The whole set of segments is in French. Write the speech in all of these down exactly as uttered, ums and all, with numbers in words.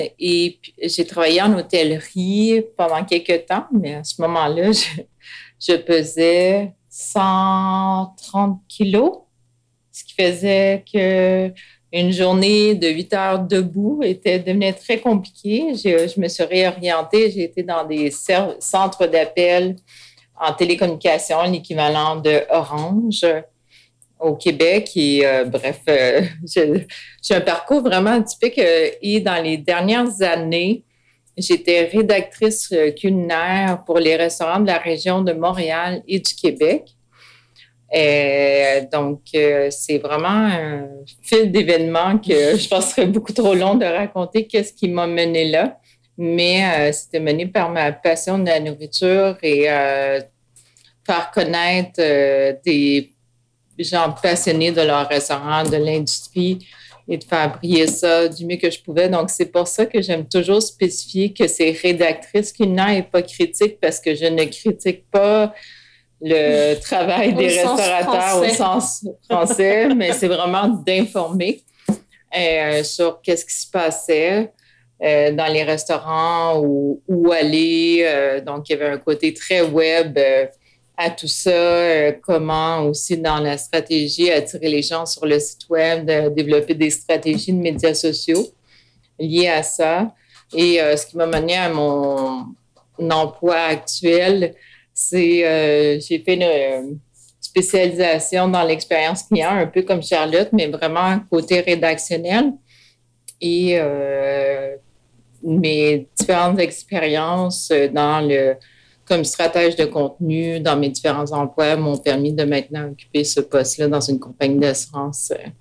Et puis, j'ai travaillé en hôtellerie pendant quelques temps, mais à ce moment-là, je, je pesais cent trente kilos, ce qui faisait que une journée de huit heures debout était devenait très compliquée. Je, je me suis réorientée. J'ai été dans des cer- centres d'appel en télécommunication, l'équivalent de Orange au Québec. Et euh, bref, euh, j'ai, j'ai un parcours vraiment atypique. Euh, et dans les dernières années, j'étais rédactrice culinaire pour les restaurants de la région de Montréal et du Québec. Et donc, euh, c'est vraiment un fil d'événements que je pense serait beaucoup trop long de raconter qu'est-ce qui m'a mené là. Mais euh, c'était mené par ma passion de la nourriture et euh, faire connaître euh, des gens passionnés de leur restaurant, de l'industrie et de faire briller ça du mieux que je pouvais. Donc, c'est pour ça que j'aime toujours spécifier que c'est rédactrice culinaire et pas critique parce que je ne critique pas le travail des restaurateurs au sens français, mais c'est vraiment d'informer euh, sur qu'est-ce qui se passait euh, dans les restaurants, où, où aller. Euh, donc, il y avait un côté très web euh, à tout ça, euh, comment aussi dans la stratégie attirer les gens sur le site web, de développer des stratégies de médias sociaux liées à ça. Et euh, ce qui m'a mené à mon emploi actuel, c'est euh, j'ai fait une euh, spécialisation dans l'expérience client, un peu comme Charlotte, mais vraiment côté rédactionnel. Et euh, mes différentes expériences dans le comme stratège de contenu dans mes différents emplois m'ont permis de maintenant occuper ce poste-là dans une compagnie d'assurance euh,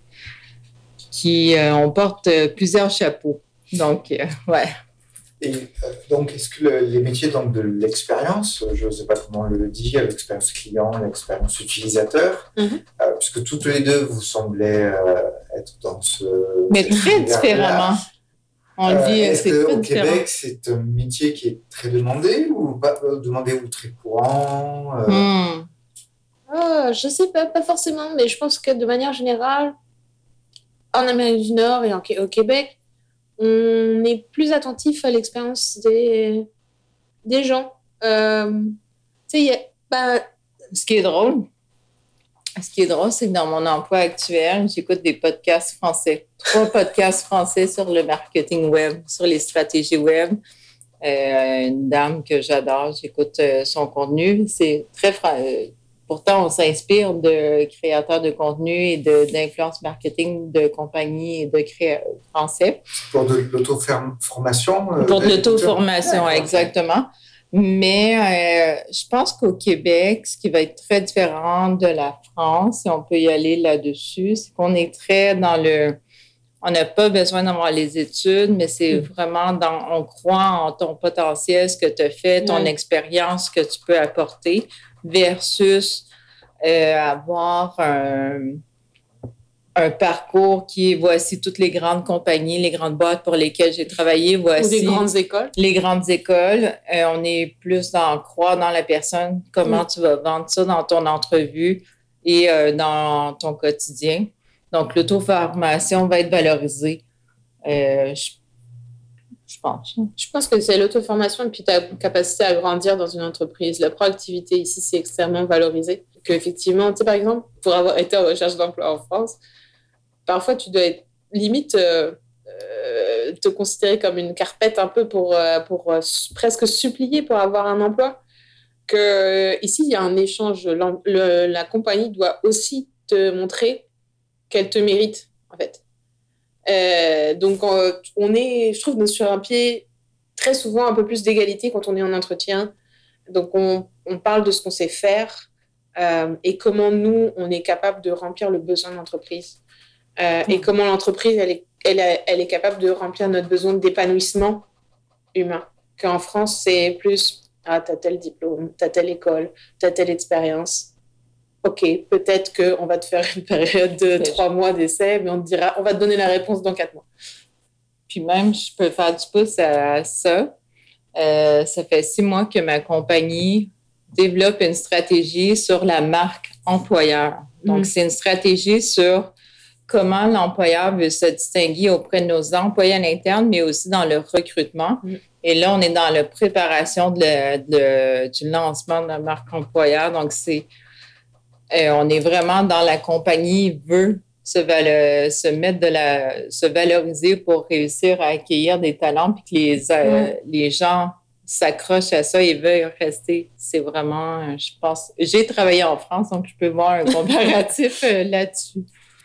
qui euh, on porte plusieurs chapeaux. Donc, euh, ouais. Et euh, donc, est-ce que le, les métiers donc, de l'expérience, je ne sais pas comment on le dit, l'expérience client, l'expérience utilisateur, mm-hmm. euh, puisque toutes les deux, vous semblez euh, être dans ce... Mais très différemment. On euh, dit, est-ce c'est qu'au Québec, c'est un métier qui est très demandé ou pas euh, demandé ou très courant euh... mm. oh, Je ne sais pas, pas forcément, mais je pense que de manière générale, en Amérique du Nord et en, au Québec, on est plus attentif à l'expérience des, des gens. Euh, tu sais, y a, bah... Ce qui est drôle, ce qui est drôle, c'est que dans mon emploi actuel, j'écoute des podcasts français. Trois podcasts français sur le marketing web, sur les stratégies web. Euh, une dame que j'adore, j'écoute euh, son contenu. C'est très euh, pourtant, on s'inspire de créateurs de contenu et de, d'influence marketing de compagnies et de créateurs français. Pour de l'auto-formation? Euh, Pour de l'auto-formation, ouais, exactement. Mais euh, je pense qu'au Québec, ce qui va être très différent de la France, et on peut y aller là-dessus, c'est qu'on est très dans le... On n'a pas besoin d'avoir les études, mais c'est mmh. vraiment dans... On croit en ton potentiel, ce que tu as fait, ton mmh. expérience que tu peux apporter, versus euh, avoir un... un parcours qui est, voici toutes les grandes compagnies, les grandes boîtes pour lesquelles j'ai travaillé, voici... Ou les grandes écoles. Les grandes écoles. Euh, on est plus dans croire dans la personne, comment mmh. tu vas vendre ça dans ton entrevue et euh, dans ton quotidien. Donc, l'auto-formation va être valorisée, euh, je, je pense. Je pense que c'est l'auto-formation et puis ta capacité à grandir dans une entreprise. La proactivité ici, c'est extrêmement valorisé. Qu'effectivement, tu sais, par exemple, pour avoir été en recherche d'emploi en France, parfois, tu dois être limite euh, euh, te considérer comme une carpette un peu pour, euh, pour euh, presque supplier pour avoir un emploi. Que, ici, il y a un échange. Le, la compagnie doit aussi te montrer qu'elle te mérite, en fait. Euh, donc, on, on est, je trouve, sur un pied très souvent un peu plus d'égalité quand on est en entretien. Donc, on, on parle de ce qu'on sait faire euh, et comment nous, on est capable de remplir le besoin de l'entreprise. Euh, mmh. Et comment l'entreprise, elle est, elle, elle est capable de remplir notre besoin d'épanouissement humain. Qu'en France, c'est plus, ah, t'as tel diplôme, t'as telle école, t'as telle expérience. OK, peut-être qu'on va te faire une période de trois mois d'essai, mais on te dira, on va te donner la réponse dans quatre mois. Puis même, je peux faire du pouce à ça. Euh, ça fait six mois que ma compagnie développe une stratégie sur la marque employeur. Donc, mmh. c'est une stratégie sur comment l'employeur veut se distinguer auprès de nos employés à l'interne, mais aussi dans le recrutement. Mm. Et là, on est dans la préparation de le, de, du lancement de la marque employeur. Donc, c'est, euh, on est vraiment dans la compagnie veut se, valo- se mettre de la, se valoriser pour réussir à accueillir des talents, puis que les, euh, mm. les gens s'accrochent à ça et veulent rester. C'est vraiment, je pense, j'ai travaillé en France, donc je peux voir un comparatif là-dessus.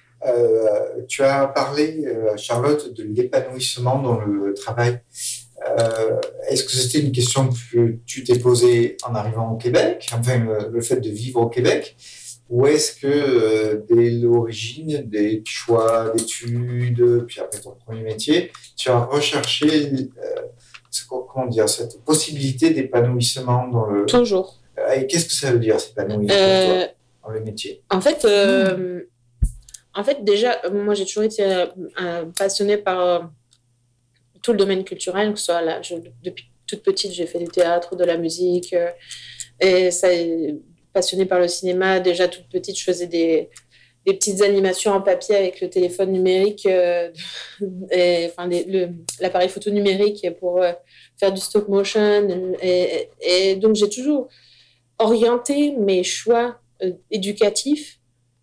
Euh, tu as parlé, euh, Charlotte, de l'épanouissement dans le travail. Euh, est-ce que c'était une question que tu t'es posée en arrivant au Québec, enfin le, le fait de vivre au Québec, ou est-ce que euh, dès l'origine des choix d'études, puis après ton premier métier, tu as recherché euh, comment dire, cette possibilité d'épanouissement dans le... Toujours. Et qu'est-ce que ça veut dire, s'épanouir euh, pour toi, dans le métier? En fait, euh, mmh. en fait, déjà, moi, j'ai toujours été euh, passionnée par euh, tout le domaine culturel, que ce soit là, je, depuis toute petite, j'ai fait du théâtre, de la musique, euh, et ça, passionnée par le cinéma. Déjà, toute petite, je faisais des... des petites animations en papier avec le téléphone numérique, euh, et, enfin, les, le, l'appareil photo numérique pour euh, faire du stop motion. Et, et donc, j'ai toujours orienté mes choix euh, éducatifs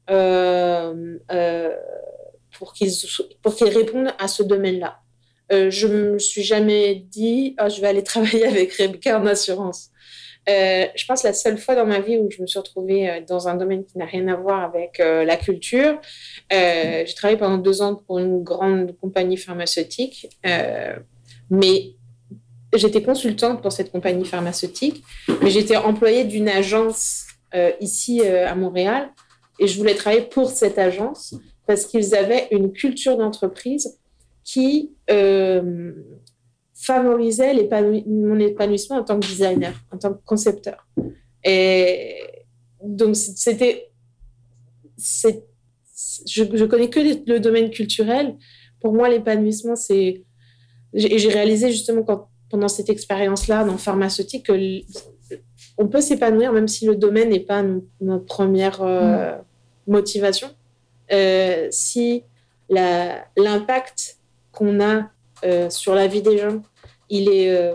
euh, euh, pour, qu'ils, pour qu'ils répondent à ce domaine-là. Euh, je ne me suis jamais dit oh, « je vais aller travailler avec Rebecca en assurance ». Euh, je pense que la seule fois dans ma vie où je me suis retrouvée euh, dans un domaine qui n'a rien à voir avec euh, la culture, euh, j'ai travaillé pendant deux ans pour une grande compagnie pharmaceutique, euh, mais j'étais consultante pour cette compagnie pharmaceutique, mais j'étais employée d'une agence euh, ici euh, à Montréal, et je voulais travailler pour cette agence parce qu'ils avaient une culture d'entreprise qui euh, favorisait l'épanouis- mon épanouissement en tant que designer, en tant que concepteur. Et donc, c'était... C'est, je, je connais que le domaine culturel. Pour moi, l'épanouissement, c'est... Et j'ai réalisé justement quand, pendant cette expérience-là dans le pharmaceutique qu'on peut s'épanouir même si le domaine n'est pas notre première euh, mmh. motivation. Euh, si la, l'impact qu'on a euh, sur la vie des gens, il est, euh,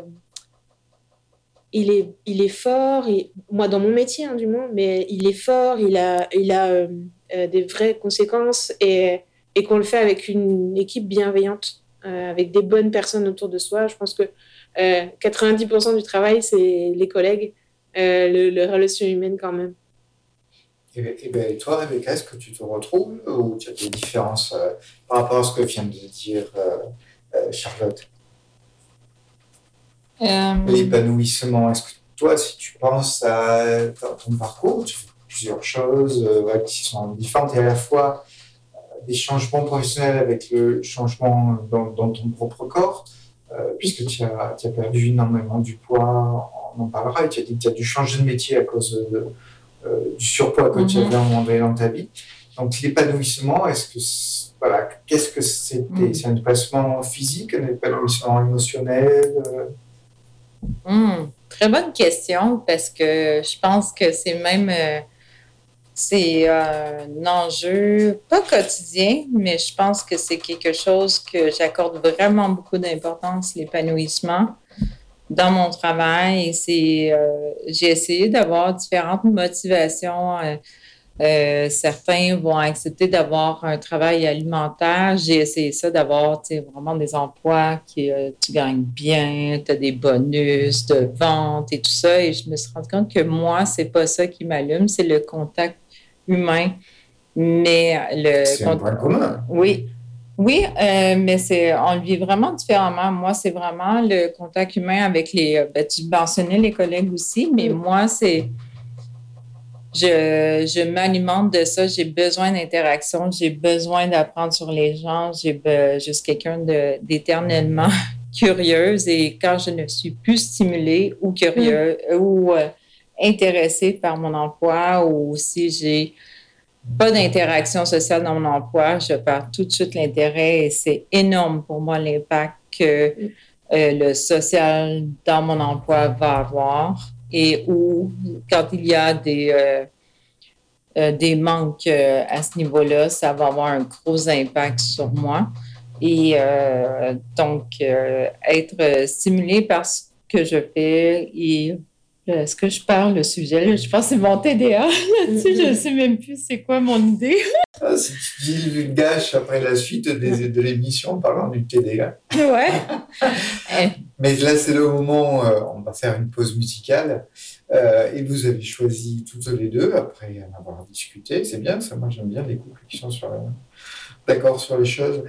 il est, il est fort, et, moi dans mon métier hein, du moins, mais il est fort, il a, il a euh, euh, des vraies conséquences, et, et qu'on le fait avec une équipe bienveillante, euh, avec des bonnes personnes autour de soi. Je pense que euh, quatre-vingt-dix pour cent du travail, c'est les collègues, euh, le, le relation humaine quand même. Et, et bien, toi, Rebecca, est-ce que tu te retrouves ou tu as des différences euh, par rapport à ce que vient de dire euh, euh, Charlotte? Euh... L'épanouissement, est-ce que toi, si tu penses à ton parcours, tu fais plusieurs choses euh, qui sont différentes et à la fois euh, des changements professionnels avec le changement dans, dans ton propre corps, euh, puisque tu as, tu as perdu énormément du poids, on en parlera, et tu as dit que tu as dû changer de métier à cause de, euh, du surpoids que mm-hmm. tu avais à un moment donné dans ta vie. Donc l'épanouissement, est-ce que voilà, qu'est-ce que c'était? Mm. C'est un épanouissement physique, un épanouissement émotionnel euh... Mmh, très bonne question, parce que je pense que c'est même euh, c'est euh, un enjeu, pas quotidien, mais je pense que c'est quelque chose que j'accorde vraiment beaucoup d'importance, l'épanouissement dans mon travail. Et c'est, euh, j'ai essayé d'avoir différentes motivations. Euh, Euh, certains vont accepter d'avoir un travail alimentaire. J'ai essayé ça, d'avoir vraiment des emplois qui euh, tu gagnes bien, tu as des bonus de vente et tout ça. Et je me suis rendu compte que moi, c'est pas ça qui m'allume, c'est le contact humain. Mais le c'est cont... un point commun. Oui, oui, euh, mais c'est, on le vit vraiment différemment. Moi, c'est vraiment le contact humain avec les... Ben, tu mentionnais les collègues aussi, mais moi, c'est... Je, je m'alimente de ça. J'ai besoin d'interaction. J'ai besoin d'apprendre sur les gens. J'ai be, juste quelqu'un de, d'éternellement curieuse. Et quand je ne suis plus stimulée ou curieuse mm. ou euh, intéressée par mon emploi, ou si j'ai pas d'interaction sociale dans mon emploi, je perds tout de suite l'intérêt. Et c'est énorme pour moi l'impact que euh, le social dans mon emploi va avoir. Et où, quand il y a des, euh, euh, des manques euh, à ce niveau-là, ça va avoir un gros impact sur moi. Et euh, donc, euh, être stimulé par ce que je fais et est-ce que je parle le sujet? Là, je pense que c'est mon T D A là-dessus. Je ne sais même plus c'est quoi mon idée. Ah, si tu dis une gâche après la suite des, de l'émission en parlant du T D A. Ouais. Mais là, c'est le moment, euh, on va faire une pause musicale. Euh, et vous avez choisi toutes les deux, après en avoir discuté. C'est bien, ça. Moi, j'aime bien les couples qui sont sur la... d'accord sur les choses.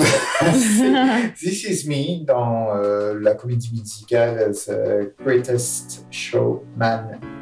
This Is Me, dans euh, la comédie musicale The Greatest Showman